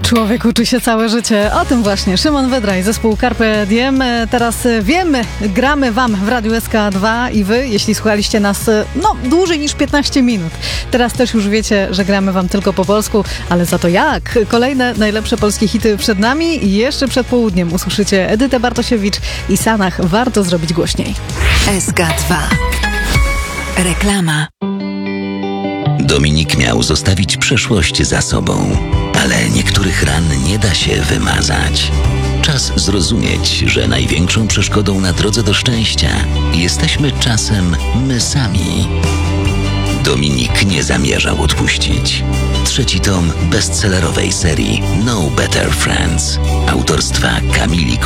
Człowiek uczy się całe życie. O tym właśnie Szymon Wydraj, zespół Carpe Diem. Teraz wiemy, gramy wam w Radiu SK2 i wy, jeśli słuchaliście nas dłużej niż 15 minut. Teraz też już wiecie, że gramy wam tylko po polsku, ale za to jak? Kolejne najlepsze polskie hity przed nami i jeszcze przed południem usłyszycie Edytę Bartosiewicz i Sanach. Warto zrobić głośniej. SK2. Reklama. Dominik miał zostawić przeszłość za sobą, ale niektórych ran nie da się wymazać. Czas zrozumieć, że największą przeszkodą na drodze do szczęścia jesteśmy czasem my sami. Dominik nie zamierzał odpuścić. 3. tom bestsellerowej serii No Better Friends autorstwa Kamili